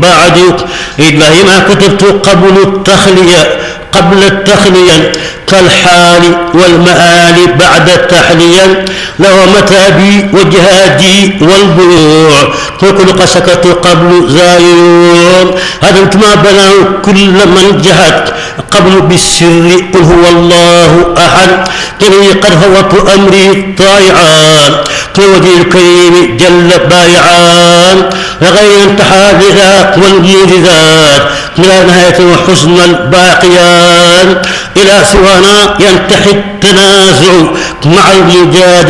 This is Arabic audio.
بعد إلا ما كتبت قبل التخلية كالحال والمآل بعد التحلية لو متابي وجهادي والبيوع وكل سكت قبل زاير هدمت ما بلغ كل من جهد قبل بالسر قل هو الله أحد قل قد فوضت أمري طائعان كوجه الكريم جل بايعان لغير انتحى بذاك والمعجزات لا نهاية وحسن الباقيان إلى سوانا ينتهي التنازع مع المجادل